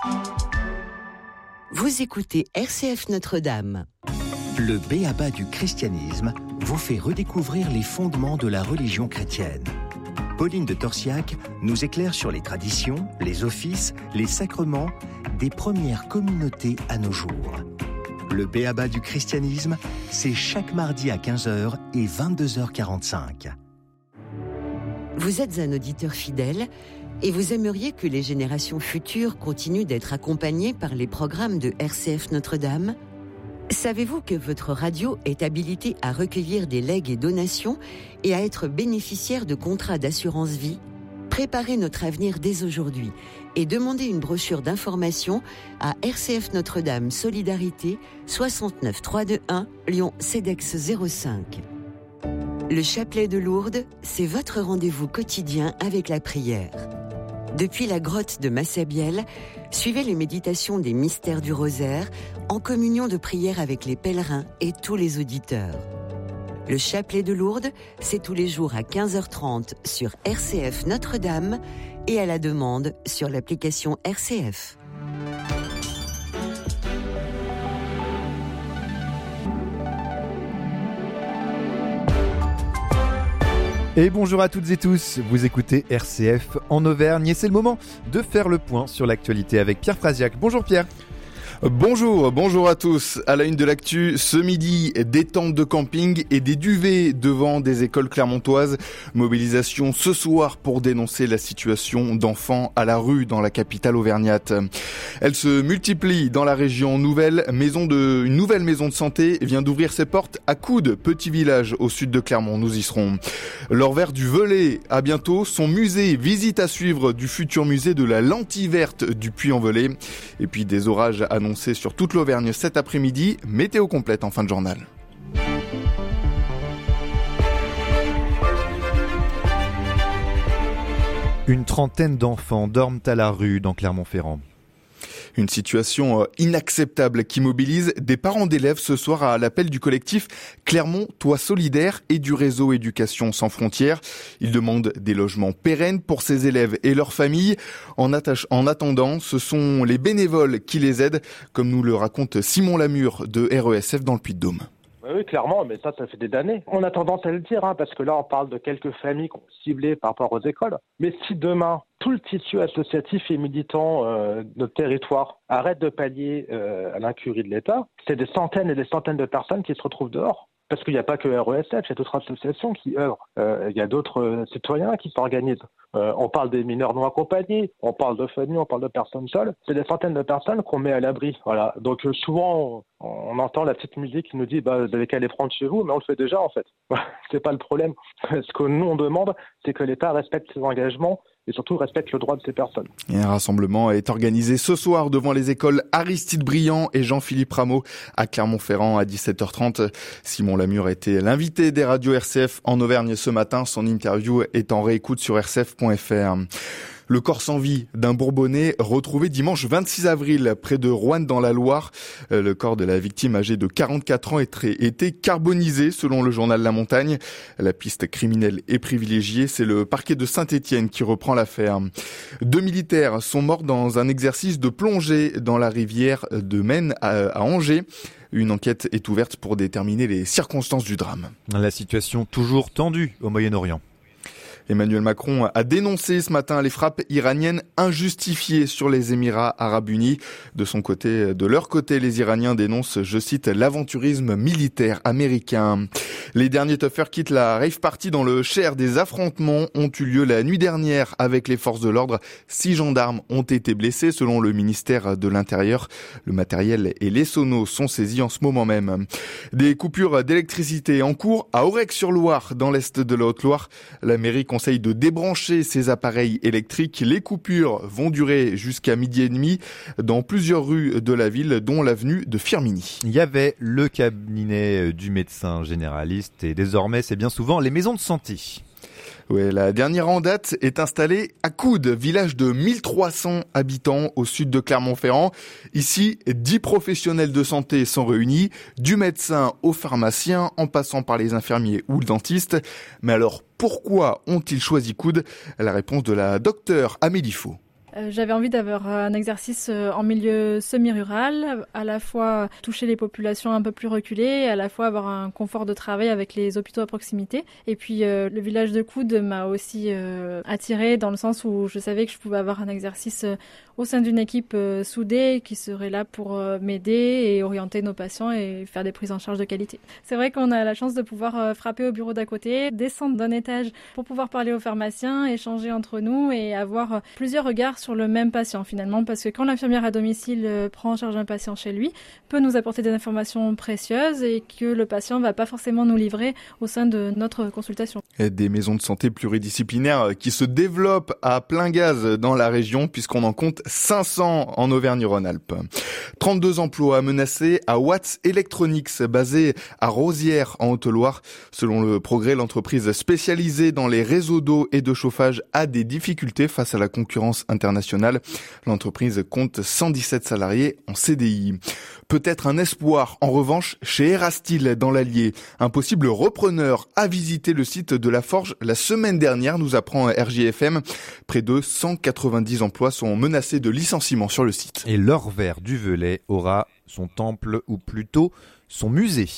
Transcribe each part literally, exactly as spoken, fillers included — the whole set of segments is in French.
Vous écoutez R C F Notre-Dame. Le b.a.-ba du christianisme vous fait redécouvrir les fondements de la religion chrétienne. Pauline de Torsiac nous éclaire sur les traditions, les offices, les sacrements des premières communautés à nos jours. Le b.a.-ba du christianisme, c'est chaque mardi à quinze heures et vingt-deux heures quarante-cinq. Vous êtes un auditeur fidèle et vous aimeriez que les générations futures continuent d'être accompagnées par les programmes de R C F Notre-Dame ? Savez-vous que votre radio est habilitée à recueillir des legs et donations et à être bénéficiaire de contrats d'assurance vie ? Préparez notre avenir dès aujourd'hui et demandez une brochure d'information à R C F Notre-Dame Solidarité soixante-neuf trois cent vingt-et-un Lyon Cedex zéro cinq. Le chapelet de Lourdes, c'est votre rendez-vous quotidien avec la prière. Depuis la grotte de Massabielle, suivez les méditations des mystères du rosaire en communion de prière avec les pèlerins et tous les auditeurs. Le chapelet de Lourdes, c'est tous les jours à quinze heures trente sur R C F Notre-Dame et à la demande sur l'application R C F. Et bonjour à toutes et tous, vous écoutez R C F en Auvergne et c'est le moment de faire le point sur l'actualité avec Pierre Frasiac. Bonjour Pierre. Bonjour, bonjour à tous. À la une de l'actu, ce midi, des tentes de camping et des duvets devant des écoles clermontoises. Mobilisation ce soir pour dénoncer la situation d'enfants à la rue dans la capitale auvergnate. Elle se multiplie dans la région. Nouvelle maison de, une nouvelle maison de santé vient d'ouvrir ses portes à Coudes, petit village au sud de Clermont. Nous y serons. L'Orvers du Velay, à bientôt. Son musée, visite à suivre du futur musée de la lentille verte du Puy-en-Velay. Et puis des orages annoncés sur toute l'Auvergne cet après-midi. Météo complète en fin de journal. Une trentaine d'enfants dorment à la rue dans Clermont-Ferrand. Une situation inacceptable qui mobilise des parents d'élèves ce soir à l'appel du collectif Clermont Toit Solidaire et du réseau Éducation Sans Frontières. Ils demandent des logements pérennes pour ces élèves et leurs familles. En, attache, en attendant, ce sont les bénévoles qui les aident, comme nous le raconte Simon Lamure de R E S F dans le Puy-de-Dôme. Oui, clairement, mais ça, ça fait des années. On a tendance à le dire, hein, parce que là, on parle de quelques familles ciblées par rapport aux écoles. Mais si demain, tout le tissu associatif et militant euh, de notre territoire arrête de pallier euh, à l'incurie de l'État, c'est des centaines et des centaines de personnes qui se retrouvent dehors. Parce qu'il n'y a pas que R E S F, il y a d'autres associations qui œuvrent. Euh, il y a d'autres euh, citoyens qui s'organisent. Euh, on parle des mineurs non accompagnés, on parle de familles, on parle de personnes seules. C'est des centaines de personnes qu'on met à l'abri. Voilà. Donc euh, souvent, on, on entend la petite musique qui nous dit bah, « vous avez qu'à les prendre chez vous », mais on le fait déjà en fait. C'est pas le problème. Ce que nous on demande, c'est que l'État respecte ses engagements et surtout respecte le droit de ces personnes. Et un rassemblement est organisé ce soir devant les écoles Aristide Briand et Jean-Philippe Rameau à Clermont-Ferrand à dix-sept heures trente. Simon Lamure était l'invité des radios R C F en Auvergne ce matin. Son interview est en réécoute sur r c f point f r. Le corps sans vie d'un Bourbonnais retrouvé dimanche vingt-six avril près de Roanne dans la Loire. Le corps de la victime âgée de quarante-quatre ans était carbonisé selon le journal La Montagne. La piste criminelle est privilégiée. C'est le parquet de Saint-Étienne qui reprend l'affaire. Deux militaires sont morts dans un exercice de plongée dans la rivière de Maine à Angers. Une enquête est ouverte pour déterminer les circonstances du drame. La situation toujours tendue au Moyen-Orient. Emmanuel Macron a dénoncé ce matin les frappes iraniennes injustifiées sur les Émirats arabes unis. De son côté, de leur côté, les Iraniens dénoncent, je cite, l'aventurisme militaire américain. Les derniers toughers quittent la rave party dans le Cher. Des affrontements ont eu lieu la nuit dernière avec les forces de l'ordre. Six gendarmes ont été blessés selon le ministère de l'Intérieur. Le matériel et les sonos sont saisis en ce moment même. Des coupures d'électricité en cours à Aurec-sur-Loire, dans l'est de la Haute-Loire. La mairie conseille de débrancher ces appareils électriques. Les coupures vont durer jusqu'à midi et demi dans plusieurs rues de la ville, dont l'avenue de Firminy. Il y avait le cabinet du médecin généraliste et désormais c'est bien souvent les maisons de santé. Ouais, la dernière en date est installée à Coudes, village de mille trois cents habitants au sud de Clermont-Ferrand. Ici, dix professionnels de santé sont réunis, du médecin au pharmacien, en passant par les infirmiers ou le dentiste. Mais alors, pourquoi ont-ils choisi Coudes ? La réponse de la docteure Amélie Faux. Euh, j'avais envie d'avoir un exercice en milieu semi-rural, à la fois toucher les populations un peu plus reculées, à la fois avoir un confort de travail avec les hôpitaux à proximité. Et puis euh, le village de Coude m'a aussi euh, attirée dans le sens où je savais que je pouvais avoir un exercice euh, au sein d'une équipe euh, soudée qui serait là pour euh, m'aider et orienter nos patients et faire des prises en charge de qualité. C'est vrai qu'on a la chance de pouvoir euh, frapper au bureau d'à côté, descendre d'un étage pour pouvoir parler aux pharmaciens, échanger entre nous et avoir euh, plusieurs regards sur le même patient finalement, parce que quand l'infirmière à domicile euh, prend en charge un patient chez lui, peut nous apporter des informations précieuses et que le patient ne va pas forcément nous livrer au sein de notre consultation. Et des maisons de santé pluridisciplinaires qui se développent à plein gaz dans la région puisqu'on en compte cinq cents en Auvergne-Rhône-Alpes. trente-deux emplois menacés à Watts Electronics, basé à Rosières en Haute-Loire. Selon le Progrès, l'entreprise spécialisée dans les réseaux d'eau et de chauffage a des difficultés face à la concurrence internationale. L'entreprise compte cent dix-sept salariés en C D I. Peut-être un espoir, en revanche, chez Erastil dans l'Allier. Un possible repreneur a visité le site de la forge la semaine dernière, nous apprend R J F M. Près de cent quatre-vingt-dix emplois sont menacés de licenciement sur le site. Et l'Orvers du Velay aura son temple, ou plutôt son musée.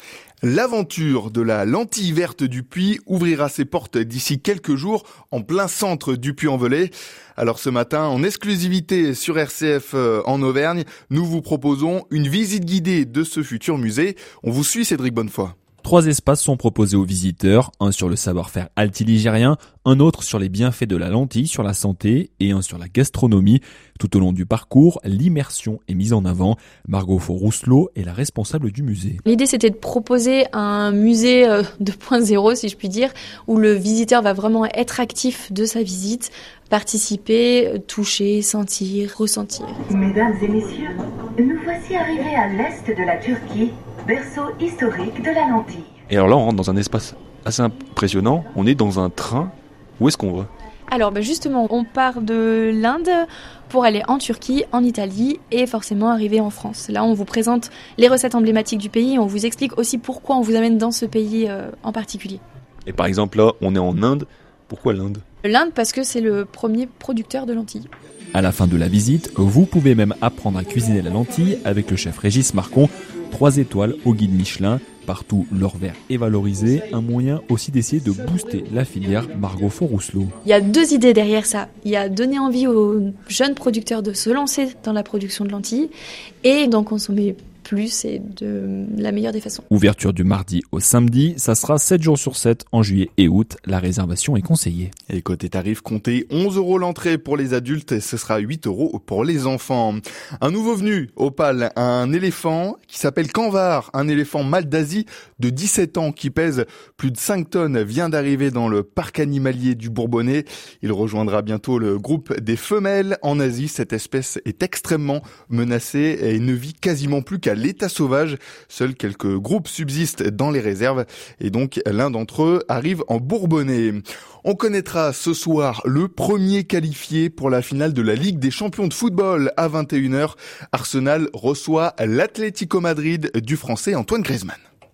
L'aventure de la lentille verte du Puy ouvrira ses portes d'ici quelques jours en plein centre du Puy-en-Velay. Alors ce matin, en exclusivité sur R C F en Auvergne, nous vous proposons une visite guidée de ce futur musée. On vous suit, Cédric Bonnefoy. Trois espaces sont proposés aux visiteurs, un sur le savoir-faire altiligérien, un autre sur les bienfaits de la lentille sur la santé et un sur la gastronomie. Tout au long du parcours, l'immersion est mise en avant. Margot Faure-Rousselot est la responsable du musée. L'idée, c'était de proposer un musée deux point zéro, si je puis dire, où le visiteur va vraiment être actif de sa visite, participer, toucher, sentir, ressentir. Mesdames et messieurs, nous voici arrivés à l'est de la Turquie, berceau historique de la lentille. Et alors là, on rentre dans un espace assez impressionnant. On est dans un train. Où est-ce qu'on va ? Alors ben justement, on part de l'Inde pour aller en Turquie, en Italie et forcément arriver en France. Là, on vous présente les recettes emblématiques du pays et on vous explique aussi pourquoi on vous amène dans ce pays euh, en particulier. Et par exemple, là, on est en Inde. Pourquoi l'Inde ? L'Inde parce que c'est le premier producteur de lentilles. À la fin de la visite, vous pouvez même apprendre à cuisiner la lentille avec le chef Régis Marcon, trois étoiles au guide Michelin. Partout, l'Orvers est valorisé, un moyen aussi d'essayer de booster la filière. Margot Faure-Rousselot. Il y a deux idées derrière ça. Il y a donner envie aux jeunes producteurs de se lancer dans la production de lentilles et d'en consommer plus et de la meilleure des façons. Ouverture du mardi au samedi, ça sera sept jours sur sept en juillet et août. La réservation est conseillée. Et côté tarif, comptez onze euros l'entrée pour les adultes et ce sera huit euros pour les enfants. Un nouveau venu au P A L, un éléphant qui s'appelle Canvar, un éléphant mâle d'Asie de dix-sept ans qui pèse plus de cinq tonnes, vient d'arriver dans le parc animalier du Bourbonnais. Il rejoindra bientôt le groupe des femelles. En Asie, cette espèce est extrêmement menacée et ne vit quasiment plus qu'à l'état sauvage. Seuls quelques groupes subsistent dans les réserves et donc l'un d'entre eux arrive en Bourbonnais. On connaîtra ce soir le premier qualifié pour la finale de la Ligue des champions de football à vingt et une heures. Arsenal reçoit l'Atlético Madrid du Français Antoine Griezmann.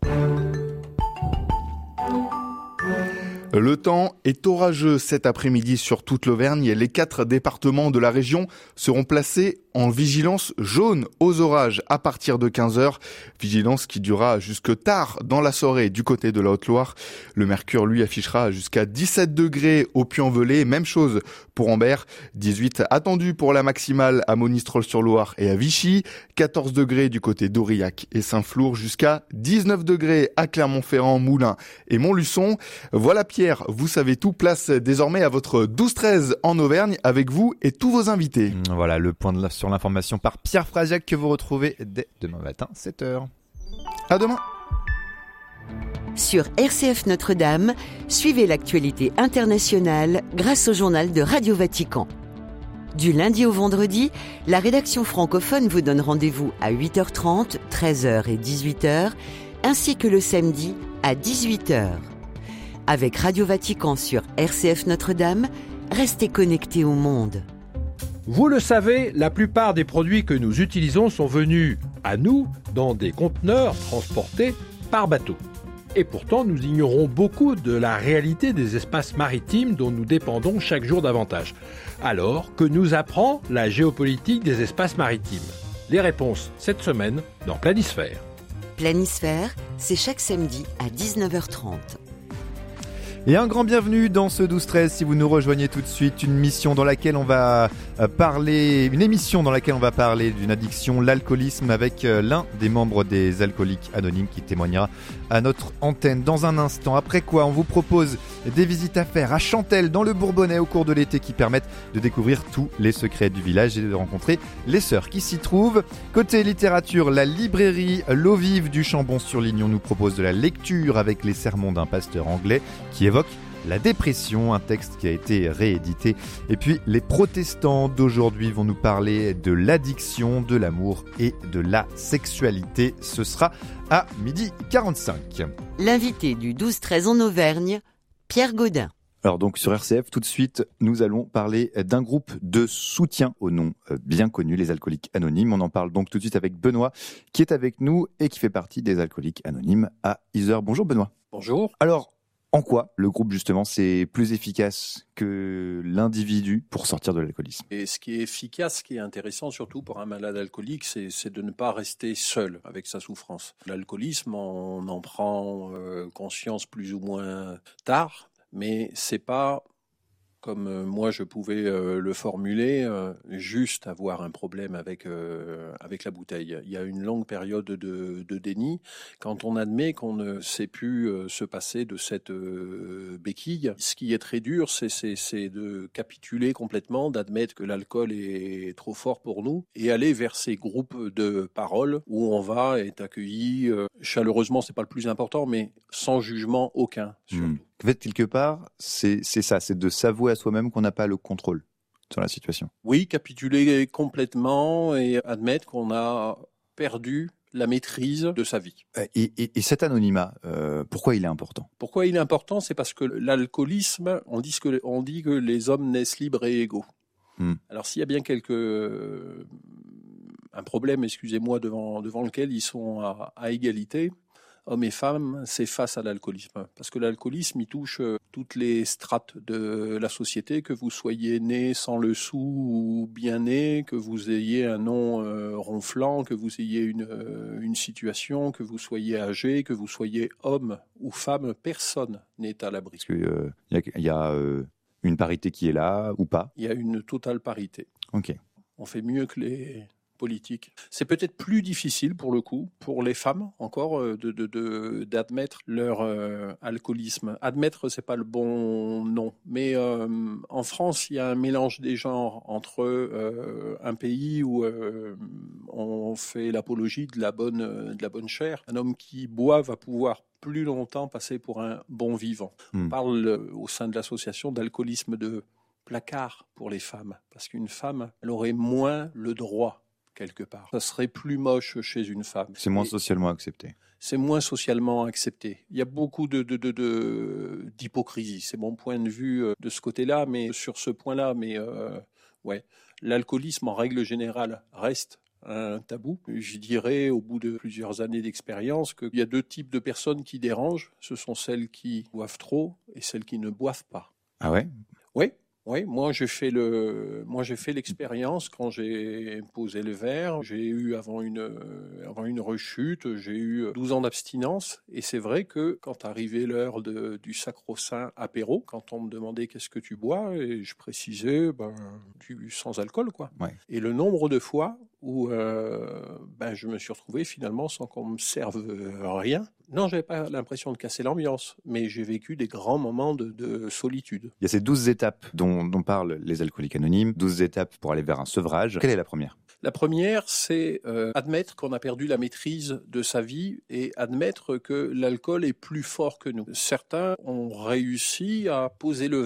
Le temps est orageux cet après-midi sur toute l'Auvergne. Les quatre départements de la région seront placés en vigilance jaune aux orages à partir de quinze heures. Vigilance qui durera jusque tard dans la soirée du côté de la Haute-Loire. Le mercure, lui, affichera jusqu'à dix-sept degrés au Puy-en-Velay. Même chose pour Ambert. dix-huit attendus pour la maximale à Monistrol-sur-Loire et à Vichy. quatorze degrés du côté d'Aurillac et Saint-Flour. Jusqu'à dix-neuf degrés à Clermont-Ferrand, Moulins et Montluçon. Voilà Pierre, vous savez tout. Place désormais à votre douze treize en Auvergne avec vous et tous vos invités. Voilà le point de la sur l'information par Pierre Frasiac que vous retrouvez dès demain matin, sept heures. À demain. Sur R C F Notre-Dame, suivez l'actualité internationale grâce au journal de Radio Vatican. Du lundi au vendredi, la rédaction francophone vous donne rendez-vous à huit heures trente, treize heures et dix-huit heures, ainsi que le samedi à dix-huit heures. Avec Radio Vatican sur R C F Notre-Dame, restez connectés au monde. Vous le savez, la plupart des produits que nous utilisons sont venus à nous dans des conteneurs transportés par bateau. Et pourtant, nous ignorons beaucoup de la réalité des espaces maritimes dont nous dépendons chaque jour davantage. Alors, que nous apprend la géopolitique des espaces maritimes ? Les réponses cette semaine dans Planisphère. Planisphère, c'est chaque samedi à dix-neuf heures trente. Et un grand bienvenue dans ce douze treize si vous nous rejoignez tout de suite, une mission dans laquelle on va parler, une émission dans laquelle on va parler d'une addiction, l'alcoolisme, avec l'un des membres des Alcooliques Anonymes qui témoignera à notre antenne dans un instant. Après quoi, on vous propose des visites à faire à Chantelle dans le Bourbonnais au cours de l'été qui permettent de découvrir tous les secrets du village et de rencontrer les sœurs qui s'y trouvent. Côté littérature, la librairie L'Eau Vive du Chambon-sur-Lignon nous propose de la lecture avec les sermons d'un pasteur anglais qui évoque la dépression, un texte qui a été réédité. Et puis les protestants d'aujourd'hui vont nous parler de l'addiction, de l'amour et de la sexualité. Ce sera à midi quarante-cinq. L'invité du douze treize en Auvergne, Pierre Gaudin. Alors donc sur R C F, tout de suite, nous allons parler d'un groupe de soutien au nom bien connu, les Alcooliques Anonymes. On en parle donc tout de suite avec Benoît, qui est avec nous et qui fait partie des Alcooliques Anonymes à Yzeure. Bonjour Benoît. Bonjour. Alors, en quoi le groupe justement c'est plus efficace que l'individu pour sortir de l'alcoolisme ? Et ce qui est efficace, ce qui est intéressant surtout pour un malade alcoolique, c'est, c'est de ne pas rester seul avec sa souffrance. L'alcoolisme, on en prend euh, conscience plus ou moins tard, mais c'est pas comme euh, moi je pouvais euh, le formuler, euh, juste avoir un problème avec, euh, avec la bouteille. Il y a une longue période de, de déni. Quand on admet qu'on ne sait plus euh, se passer de cette euh, béquille, ce qui est très dur, c'est, c'est, c'est de capituler complètement, d'admettre que l'alcool est trop fort pour nous et aller vers ces groupes de paroles où on va être accueilli euh, chaleureusement, c'est pas le plus important, mais sans jugement aucun. Surtout. Mmh. En fait, quelque part, c'est, c'est ça, c'est de s'avouer à soi-même qu'on n'a pas le contrôle sur la situation. Oui, capituler complètement et admettre qu'on a perdu la maîtrise de sa vie. Et, et, et cet anonymat, euh, pourquoi il est important ? Pourquoi il est important ? C'est parce que l'alcoolisme, on dit que, on dit que les hommes naissent libres et égaux. Mmh. Alors s'il y a bien quelque, un problème, excusez-moi, devant, devant lequel ils sont à, à égalité, hommes et femmes, c'est face à l'alcoolisme. Parce que l'alcoolisme, il touche toutes les strates de la société, que vous soyez né sans le sou ou bien né, que vous ayez un nom euh, ronflant, que vous ayez une, euh, une situation, que vous soyez âgé, que vous soyez homme ou femme, personne n'est à l'abri. Est-ce qu'il euh, y a, y a euh, une parité qui est là ou pas ? Il y a une totale parité. Ok. On fait mieux que les politiques. C'est peut-être plus difficile pour le coup, pour les femmes encore, de, de, de, d'admettre leur euh, alcoolisme. Admettre, c'est pas le bon nom. Mais euh, en France, il y a un mélange des genres entre euh, un pays où euh, on fait l'apologie de la bonne, de la bonne chair. Un homme qui boit va pouvoir plus longtemps passer pour un bon vivant. Mmh. On parle euh, au sein de l'association d'alcoolisme de placard pour les femmes. Parce qu'une femme, elle aurait moins le droit quelque part. Ça serait plus moche chez une femme. C'est moins Et socialement accepté. C'est moins socialement accepté. Il y a beaucoup de, de, de, de, d'hypocrisie. C'est mon point de vue de ce côté-là, mais sur ce point-là, mais euh, ouais, l'alcoolisme en règle générale reste un tabou. Je dirais, au bout de plusieurs années d'expérience, qu'il y a deux types de personnes qui dérangent. Ce sont celles qui boivent trop et celles qui ne boivent pas. Ah ouais ? Oui. Oui, moi j'ai fait le, moi j'ai fait l'expérience quand j'ai posé le verre. J'ai eu avant une, avant une rechute, j'ai eu douze ans d'abstinence. Et c'est vrai que quand arrivait l'heure de, du sacro-saint apéro, quand on me demandait qu'est-ce que tu bois, et je précisais, ben, du sans alcool, quoi. Ouais. Et le nombre de fois où euh, ben, je me suis retrouvé finalement sans qu'on me serve rien. Non, j'avais pas l'impression de casser l'ambiance, mais j'ai vécu des grands moments de, de solitude. Il y a ces douze étapes dont, dont parlent les Alcooliques Anonymes, douze étapes pour aller vers un sevrage. Quelle est la première ? La première, c'est euh, admettre qu'on a perdu la maîtrise de sa vie et admettre que l'alcool est plus fort que nous. Certains ont réussi à poser le verre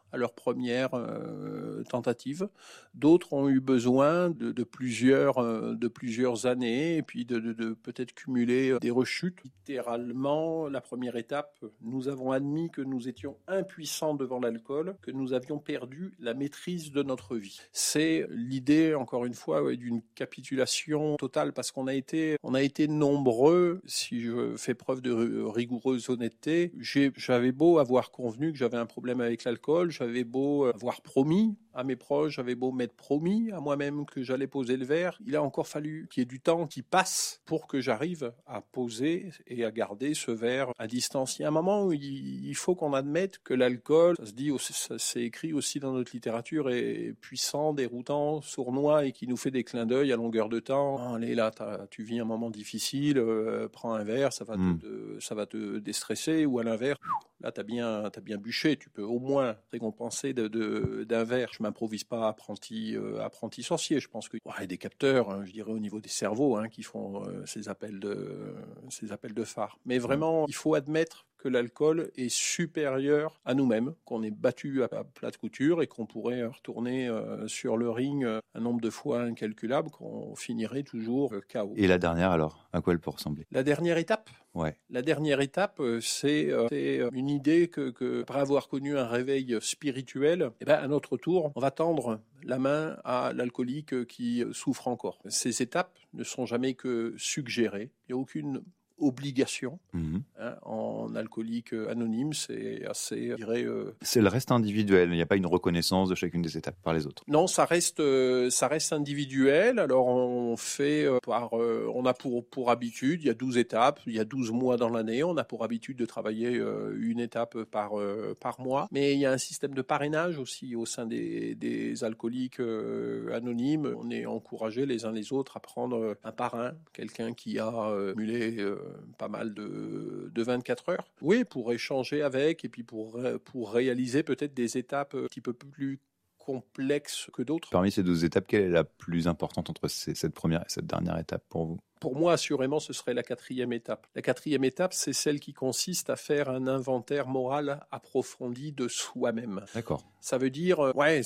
à leur première euh, tentative. D'autres ont eu besoin de, de, plusieurs, euh, de plusieurs années et puis de, de, de peut-être cumuler des rechutes. Littéralement, la première étape, nous avons admis que nous étions impuissants devant l'alcool, que nous avions perdu la maîtrise de notre vie. C'est l'idée, encore une fois, ouais, d'une capitulation totale parce qu'on a été, on a été nombreux, si je fais preuve de rigoureuse honnêteté, j'ai, j'avais beau avoir convenu que j'avais un problème avec l'alcool, j'avais beau avoir promis à mes proches, j'avais beau m'être promis à moi-même que j'allais poser le verre, il a encore fallu qu'il y ait du temps qui passe pour que j'arrive à poser et à garder ce verre à distance. Il y a un moment où il faut qu'on admette que l'alcool, ça se dit, ça c'est écrit aussi dans notre littérature, est puissant, déroutant, sournois et qui nous fait des clins d'œil à longueur de temps. Oh, allez là, tu vis un moment difficile, euh, prends un verre, ça va, mmh. te, te, ça va te déstresser, ou à l'inverse, là t'as bien, t'as bien bûché, tu peux au moins récompenser de, de, d'un verre. Je m'improvise pas apprenti, euh, apprenti sorcier. Je pense qu'il y a des capteurs, hein, je dirais au niveau des cerveaux, hein, qui font euh, ces appels de, euh, ces appels de phare. Mais vraiment, il faut admettre que l'alcool est supérieur à nous-mêmes, qu'on est battu à plat de couture et qu'on pourrait retourner euh, sur le ring euh, un nombre de fois incalculable, qu'on finirait toujours euh, K O. Et la dernière alors, à quoi elle peut ressembler ? La dernière étape ? Ouais. La dernière étape, euh, c'est, euh, c'est une idée que, que, après avoir connu un réveil spirituel, eh ben, à notre tour, on va tendre la main à l'alcoolique qui souffre encore. Ces étapes ne sont jamais que suggérées. Il n'y a aucune obligation. Mmh. Hein, en alcoolique anonyme, c'est assez, je dirais... Euh... C'est le reste individuel, il n'y a pas une reconnaissance de chacune des étapes par les autres. Non, ça reste, euh, ça reste individuel. Alors, on fait euh, par... Euh, on a pour, pour habitude, il y a douze étapes, il y a douze mois dans l'année, on a pour habitude de travailler euh, une étape par, euh, par mois. Mais il y a un système de parrainage aussi au sein des, des alcooliques euh, anonymes. On est encouragés les uns les autres à prendre un parrain, quelqu'un qui a euh, mulé... Euh, pas mal de, de vingt-quatre heures. Oui, pour échanger avec et puis pour, pour réaliser peut-être des étapes un petit peu plus complexes que d'autres. Parmi ces douze étapes, quelle est la plus importante entre ces, cette première et cette dernière étape pour vous ? Pour moi, assurément, ce serait la quatrième étape. La quatrième étape, c'est celle qui consiste à faire un inventaire moral approfondi de soi-même. D'accord. Ça veut dire, ouais,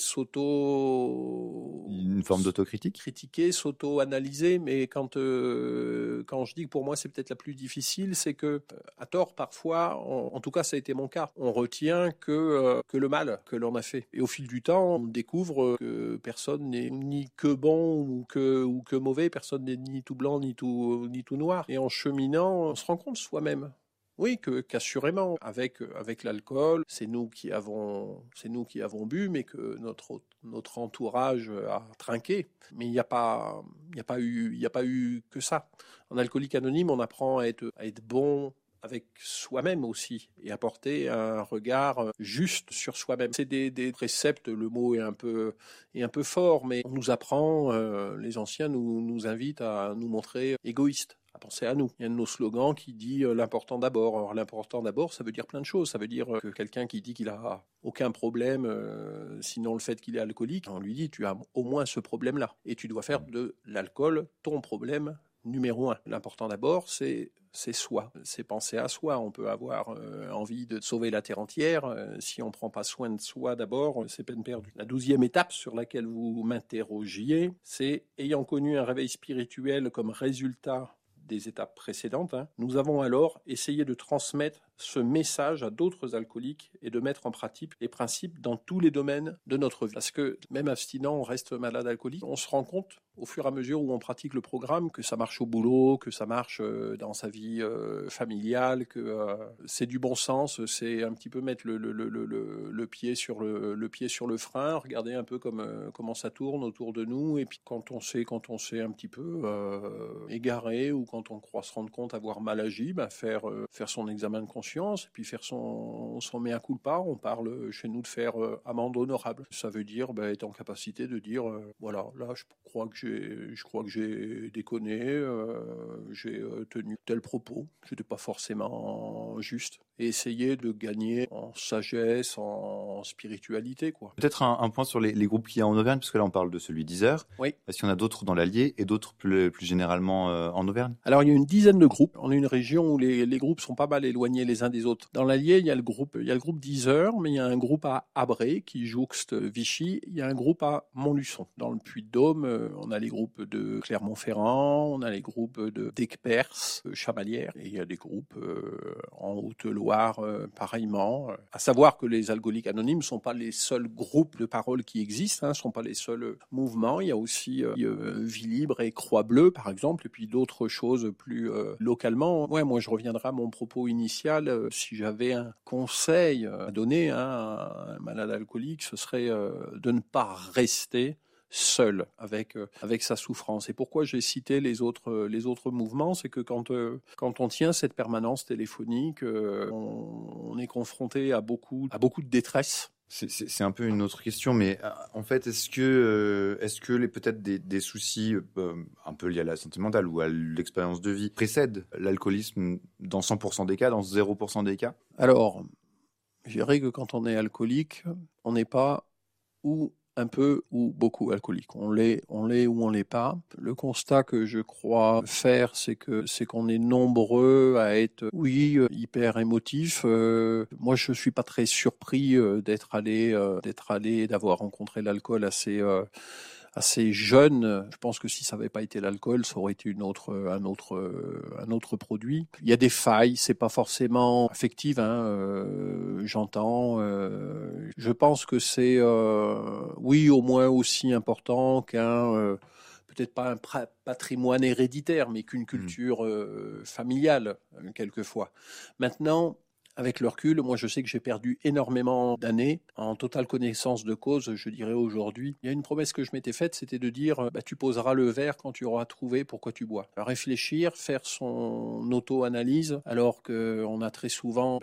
s'auto... Une forme d'autocritique ? Critiquer, s'auto-analyser, mais quand, euh, quand je dis que pour moi, c'est peut-être la plus difficile, c'est que, à tort, parfois, on, en tout cas, ça a été mon cas, on retient que, euh, que le mal que l'on a fait. Et au fil du temps, on découvre que personne n'est ni que bon ou que, ou que mauvais, personne n'est ni tout blanc, ni tout Tout, ni tout noir. Et en cheminant, on se rend compte soi-même. Oui, que, qu'assurément, avec, avec l'alcool, c'est nous qui avons, c'est nous qui avons bu, mais que notre, notre entourage a trinqué. Mais il n'y a pas, il n'y a pas eu, il n'y a pas eu que ça. En alcoolique anonyme, on apprend à être, à être bon avec soi-même aussi et apporter un regard juste sur soi-même. C'est des, des préceptes, le mot est un peu, est un peu fort, mais on nous apprend, euh, les anciens nous, nous invitent à nous montrer égoïstes, à penser à nous. Il y a un de nos slogans qui dit euh, l'important d'abord. Alors l'important d'abord, ça veut dire plein de choses. Ça veut dire que quelqu'un qui dit qu'il a aucun problème, euh, sinon le fait qu'il est alcoolique, on lui dit tu as au moins ce problème-là et tu dois faire de l'alcool ton problème numéro un. L'important d'abord, c'est c'est soi, c'est penser à soi. On peut avoir euh, envie de sauver la terre entière. Euh, si on ne prend pas soin de soi d'abord, c'est peine perdue. La douzième étape sur laquelle vous m'interrogiez, c'est ayant connu un réveil spirituel comme résultat des étapes précédentes, hein, nous avons alors essayé de transmettre ce message à d'autres alcooliques et de mettre en pratique les principes dans tous les domaines de notre vie. Parce que même abstinent, on reste malade alcoolique. On se rend compte au fur et à mesure où on pratique le programme que ça marche au boulot, que ça marche dans sa vie euh, familiale, que euh, c'est du bon sens, c'est un petit peu mettre le, le, le, le, le, pied, sur le, le pied sur le frein, regarder un peu comme, euh, comment ça tourne autour de nous. Et puis quand on sait, quand on sait un petit peu euh, égaré ou quand on croit se rendre compte avoir mal agi, bah faire, euh, faire son examen de conscience et puis faire son, son mea culpa. On parle chez nous de faire euh, amende honorable. Ça veut dire bah, être en capacité de dire euh, voilà, là je crois que j'ai, je crois que j'ai déconné, euh, j'ai euh, tenu tel propos, c'était pas forcément juste. Et essayer de gagner en sagesse, en spiritualité, quoi. Peut-être un, un point sur les, les groupes qu'il y a en Auvergne, parce que là on parle de celui d'Isère. Oui. Est-ce qu'il y en a d'autres dans l'Allier et d'autres plus, plus généralement euh, en Auvergne ? Alors il y a une dizaine de groupes. On est une région où les, les groupes sont pas mal éloignés les les uns des autres. Dans l'Allier, il y a le groupe, il y a le groupe d'Yzeure, mais il y a un groupe à Abré qui jouxte Vichy. Il y a un groupe à Montluçon. Dans le Puy-de-Dôme, on a les groupes de Clermont-Ferrand, on a les groupes de d'Aigues-Perse, Chamalières, et il y a des groupes euh, en Haute-Loire, euh, pareillement. À savoir que les alcooliques anonymes ne sont pas les seuls groupes de parole qui existent, hein, ne sont pas les seuls mouvements. Il y a aussi euh, Vie Libre et Croix-Bleue, par exemple, et puis d'autres choses plus euh, localement. Ouais, moi, je reviendrai à mon propos initial. Euh, si j'avais un conseil à donner hein, à un malade alcoolique, ce serait euh, de ne pas rester seul avec euh, avec sa souffrance. Et pourquoi j'ai cité les autres les autres mouvements, c'est que quand euh, quand on tient cette permanence téléphonique, euh, on, on est confronté à beaucoup à beaucoup de détresse. C'est, c'est, c'est un peu une autre question, mais euh, en fait, est-ce que, euh, est-ce que les, peut-être des, des soucis euh, un peu liés à la santé mentale ou à l'expérience de vie précèdent l'alcoolisme dans cent pour cent des cas, dans zéro pour cent des cas ? Alors, je dirais que quand on est alcoolique, on n'est pas ou un peu ou beaucoup alcoolique. On l'est, on l'est ou on l'est pas. Le constat que je crois faire, c'est que c'est qu'on est nombreux à être, oui, hyper émotifs. Euh, moi, je suis pas très surpris euh, d'être allé, euh, d'être allé, d'avoir rencontré l'alcool assez. Euh, assez jeune. Je pense que si ça n'avait pas été l'alcool, ça aurait été une autre, un autre, un autre produit. Il y a des failles, c'est pas forcément affectif, hein, euh, j'entends. Euh, je pense que c'est, euh, oui, au moins aussi important qu'un, euh, peut-être pas un patrimoine héréditaire, mais qu'une culture euh, familiale, quelquefois. Maintenant, avec le recul, moi je sais que j'ai perdu énormément d'années en totale connaissance de cause, je dirais aujourd'hui. Il y a une promesse que je m'étais faite, c'était de dire bah, tu poseras le verre quand tu auras trouvé pourquoi tu bois. Réfléchir, faire son auto-analyse, alors qu'on a très souvent